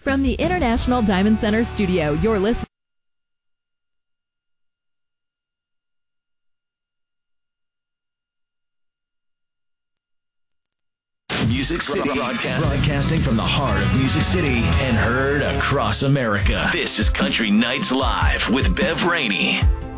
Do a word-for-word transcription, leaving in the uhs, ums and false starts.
From the International Diamond Center studio, you're listening. Music City, broadcasting. broadcasting from the heart of Music City and heard across America. This is Country Nights Live with Bev Rainey.